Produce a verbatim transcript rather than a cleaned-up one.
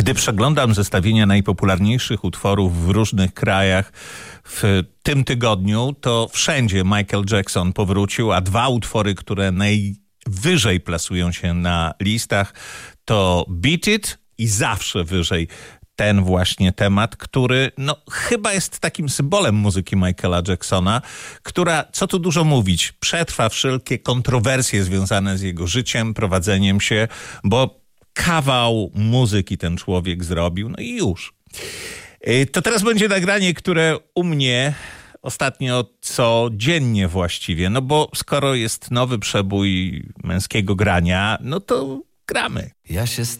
Gdy przeglądam zestawienia najpopularniejszych utworów w różnych krajach w tym tygodniu, to wszędzie Michael Jackson powrócił, a dwa utwory, które najwyżej plasują się na listach, to Beat It i zawsze wyżej ten właśnie temat, który no chyba jest takim symbolem muzyki Michaela Jacksona, która, co tu dużo mówić, przetrwa wszelkie kontrowersje związane z jego życiem, prowadzeniem się, bo kawał muzyki ten człowiek zrobił, no i już. To teraz będzie nagranie, które u mnie ostatnio codziennie właściwie, no bo skoro jest nowy przebój męskiego grania, no to gramy. Ja się